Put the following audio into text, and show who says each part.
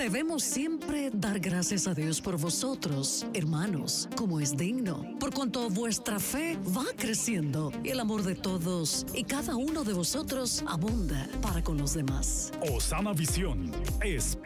Speaker 1: Debemos siempre dar gracias a Dios por vosotros, hermanos, como es digno, por cuanto vuestra fe va creciendo y el amor de todos y cada uno de vosotros abunda para con los demás.
Speaker 2: Osana Visión es